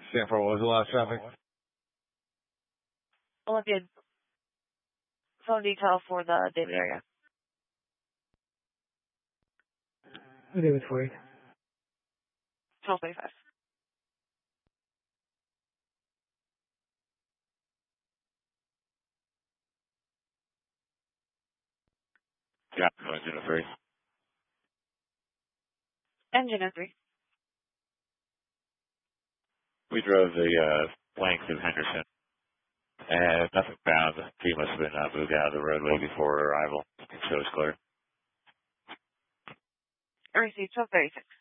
Stanford, what was the last traffic? Olympia, phone detail for the David area. David 40. 1225. Yeah, engine 3. Engine 3. We drove the length of Henderson, and nothing found. He must have been moved out of the roadway before arrival, so it's clear. Received 1236.